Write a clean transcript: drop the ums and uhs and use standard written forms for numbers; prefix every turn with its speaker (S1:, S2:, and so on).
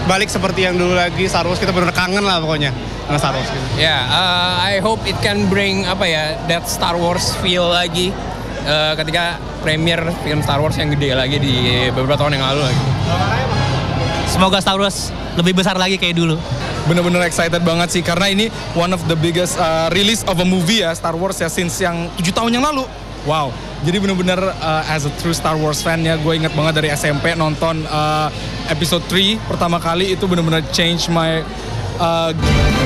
S1: balik seperti yang dulu lagi Star Wars, kita benar kangen lah pokoknya dengan Star Wars gitu.
S2: I hope it can bring that Star Wars feel lagi ketika premier film Star Wars yang gede lagi di beberapa tahun yang lalu lagi.
S3: Semoga Star Wars lebih besar lagi kayak dulu.
S4: Bener-bener excited banget sih karena ini one of the biggest release of a movie ya, Star Wars ya, since yang 7 tahun yang lalu. Wow, jadi bener-bener as a true Star Wars fan ya, gue inget banget dari SMP nonton episode 3 pertama kali, itu bener-bener change my